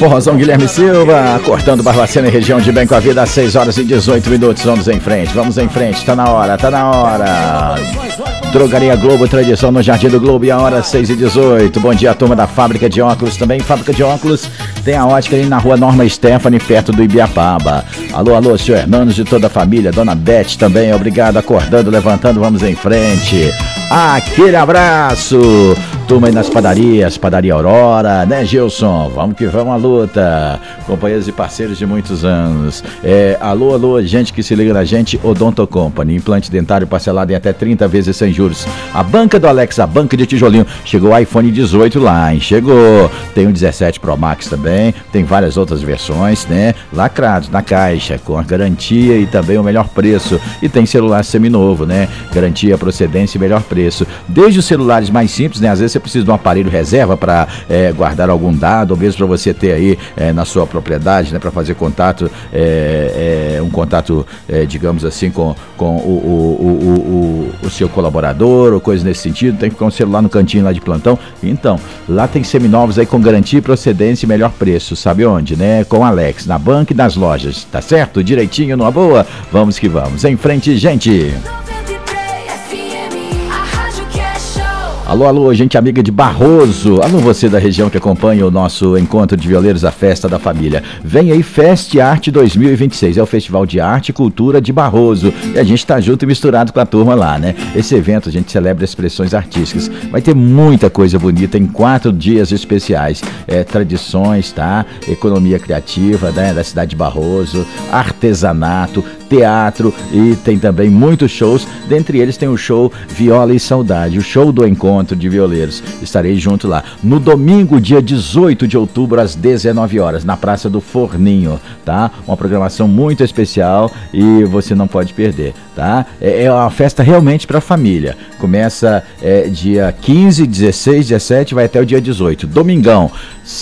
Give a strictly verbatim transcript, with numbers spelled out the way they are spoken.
Forrozão Guilherme Silva, cortando Barbacena e região de Bem com a Vida, às seis horas e dezoito minutos. Vamos em frente, vamos em frente, tá na hora, tá na hora. Drogaria Globo, tradição no Jardim do Globo, e a hora seis e dezoito. Bom dia, turma da Fábrica de Óculos. Também Fábrica de Óculos tem a ótica ali na rua Norma Stephanie, perto do Ibiapaba. Alô, alô, senhor Hernandes de toda a família, dona Beth também, obrigado, acordando, levantando, vamos em frente. Aquele abraço, turma aí nas padarias, Padaria Aurora, né, Gilson? Vamos que vamos à luta, companheiros e parceiros de muitos anos. É, alô, alô, gente que se liga na gente, Odonto Company, implante dentário parcelado em até trinta vezes sem juros. A banca do Alex, a banca de tijolinho, chegou o iPhone dezoito lá, hein? Chegou, tem o dezessete Pro Max também, tem várias outras versões, né? Lacrados na caixa, com a garantia e também o melhor preço. E tem celular seminovo, né? Garantia, procedência e melhor preço. Desde os celulares mais simples, né? Às vezes você precisa de um aparelho reserva para é, guardar algum dado, ou mesmo para você ter aí é, na sua propriedade, né? Para fazer contato, é, é, um contato, é, digamos assim, com, com o, o, o, o, o seu colaborador, ou coisa nesse sentido. Tem que ficar um celular no cantinho lá de plantão. Então, lá tem seminovos aí com garantia, procedência e melhor preço. Sabe onde, né? Com Alex, na banca e nas lojas. Tá certo? Direitinho, numa boa? Vamos que vamos. Em frente, gente! Alô, alô, gente amiga de Barroso. Alô, você da região que acompanha o nosso encontro de violeiros, a festa da família. Vem aí Fest Arte dois mil e vinte e seis. É o Festival de Arte e Cultura de Barroso. E a gente tá junto e misturado com a turma lá, né? Esse evento a gente celebra expressões artísticas. Vai ter muita coisa bonita em quatro dias especiais. É, tradições, tá? Economia criativa, né? Da cidade de Barroso, artesanato, teatro e tem também muitos shows. Dentre eles tem o show Viola e Saudade, o show do encontro de violeiros. Estarei junto lá no domingo, dia dezoito de outubro, às dezenove horas, na Praça do Forninho, tá? Uma programação muito especial e você não pode perder, tá? É, é uma festa realmente para a família. Começa é, dia quinze, dezesseis, dezessete, vai até o dia dezoito, domingão.